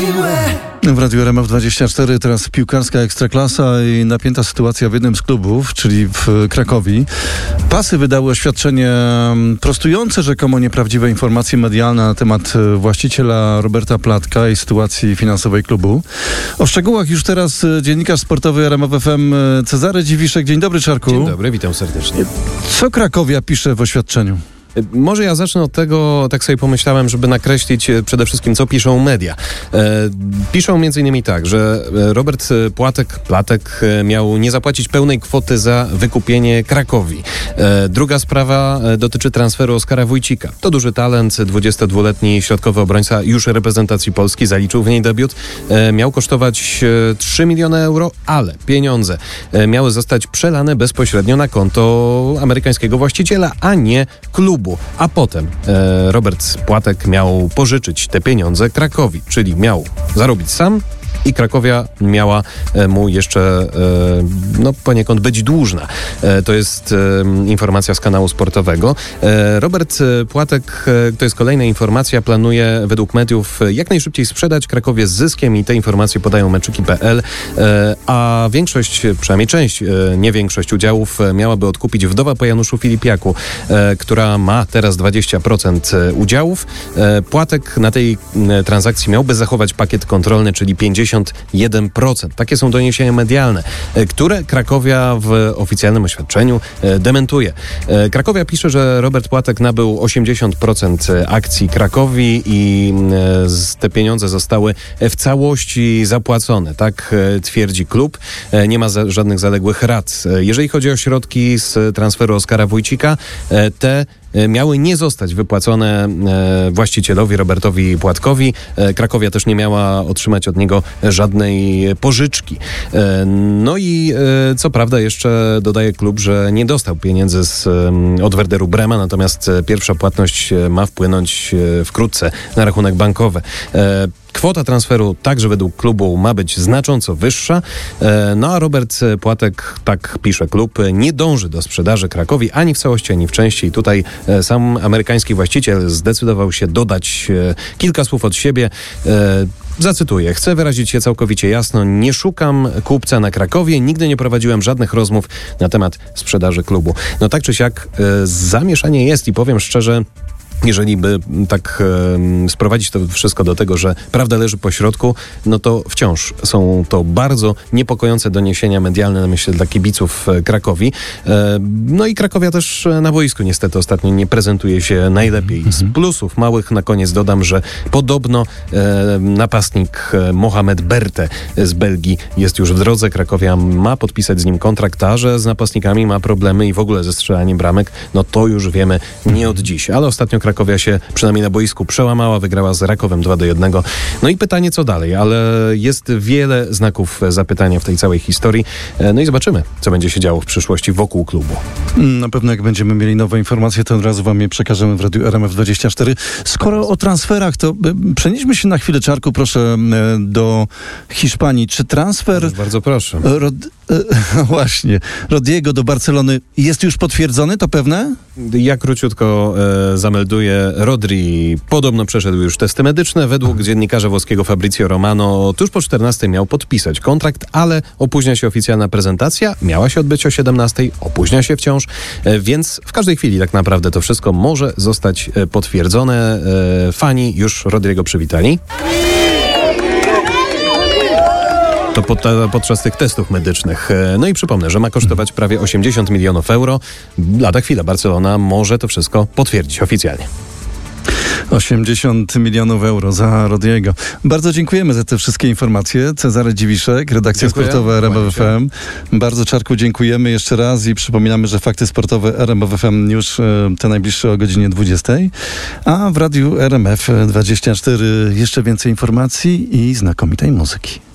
W Radiu RMF24 teraz piłkarska ekstraklasa i napięta sytuacja w jednym z klubów, czyli w Krakowi. Pasy wydały oświadczenie prostujące rzekomo nieprawdziwe informacje medialne na temat właściciela Roberta Płatka i sytuacji finansowej klubu. O szczegółach już teraz dziennikarz sportowy RMF FM Cezary Dziwiszek. Dzień dobry, Czarku. Dzień dobry, witam serdecznie. Co Krakowia pisze w oświadczeniu? Może ja zacznę od tego, tak sobie pomyślałem, żeby nakreślić przede wszystkim, co piszą media. Piszą m.in. tak, że Robert Płatek miał nie zapłacić pełnej kwoty za wykupienie Krakowi. Druga sprawa dotyczy transferu Oskara Wójcika. To duży talent, 22-letni środkowy obrońca już reprezentacji Polski, zaliczył w niej debiut. Miał kosztować 3 miliony euro, ale pieniądze miały zostać przelane bezpośrednio na konto amerykańskiego właściciela, a nie klubu. A potem Robert Płatek miał pożyczyć te pieniądze Krakowi, czyli miał zarobić sam i Krakowia miała mu jeszcze poniekąd być dłużna. To jest informacja z kanału sportowego. Robert Płatek, to jest kolejna informacja, planuje według mediów jak najszybciej sprzedać Krakowie z zyskiem i te informacje podają meczyki.pl, a większość, przynajmniej część, nie większość udziałów miałaby odkupić wdowa po Januszu Filipiaku, która ma teraz 20% udziałów. Płatek na tej transakcji miałby zachować pakiet kontrolny, czyli 51%. Takie są doniesienia medialne, które Krakowia w oficjalnym oświadczeniu dementuje. Krakowia pisze, że Robert Płatek nabył 80% akcji Krakowi i te pieniądze zostały w całości zapłacone. Tak twierdzi klub. Nie ma żadnych zaległych rat. Jeżeli chodzi o środki z transferu Oskara Wójcika, te miały nie zostać wypłacone właścicielowi Robertowi Płatkowi. Krakowia też nie miała otrzymać od niego żadnej pożyczki. No i co prawda jeszcze dodaje klub, że nie dostał pieniędzy od Werderu Brema, natomiast pierwsza płatność ma wpłynąć wkrótce na rachunek bankowy. Kwota transferu także według klubu ma być znacząco wyższa, no a Robert Płatek, tak pisze klub, nie dąży do sprzedaży Krakowi ani w całości, ani w części. I tutaj sam amerykański właściciel zdecydował się dodać kilka słów od siebie. Zacytuję. Chcę wyrazić się całkowicie jasno. Nie szukam kupca na Krakowie. Nigdy nie prowadziłem żadnych rozmów na temat sprzedaży klubu. No tak czy siak zamieszanie jest i powiem szczerze, jeżeli by tak sprowadzić to wszystko do tego, że prawda leży po środku, no to wciąż są to bardzo niepokojące doniesienia medialne, myślę, dla kibiców Krakowi. No i Krakowia też na boisku niestety ostatnio nie prezentuje się najlepiej. Z plusów małych na koniec dodam, że podobno napastnik Mohamed Berte z Belgii jest już w drodze. Krakowia ma podpisać z nim kontrakt, a że z napastnikami ma problemy i w ogóle ze strzelaniem bramek, no to już wiemy nie od dziś. Ale ostatnio Krakowia się przynajmniej na boisku przełamała, wygrała z Rakowem 2-1. No i pytanie, co dalej, ale jest wiele znaków zapytania w tej całej historii. No i zobaczymy, co będzie się działo w przyszłości wokół klubu. Na pewno jak będziemy mieli nowe informacje, to od razu wam je przekażemy w Radiu RMF24. Skoro o transferach, to przenieśmy się na chwilę, Czarku, proszę, do Hiszpanii. Czy transfer... Bardzo proszę. Właśnie. Rodiego do Barcelony jest już potwierdzony, to pewne? Ja króciutko zamelduję. Rodri podobno przeszedł już testy medyczne. Według dziennikarza włoskiego Fabrizio Romano tuż po 14 miał podpisać kontrakt, ale opóźnia się oficjalna prezentacja. Miała się odbyć o 17, opóźnia się wciąż, więc w każdej chwili tak naprawdę to wszystko może zostać potwierdzone. Fani już Rodriego przywitali. To podczas tych testów medycznych. No i przypomnę, że ma kosztować prawie 80 milionów euro. Lada chwila Barcelona może to wszystko potwierdzić oficjalnie. 80 milionów euro za Rodiego. Bardzo dziękujemy za te wszystkie informacje. Cezary Dziwiszek, redakcja sportowa RMF FM. Bardzo, Czarku, dziękujemy jeszcze raz i przypominamy, że Fakty Sportowe RMF FM już te najbliższe o godzinie 20. A w Radiu RMF 24 jeszcze więcej informacji i znakomitej muzyki.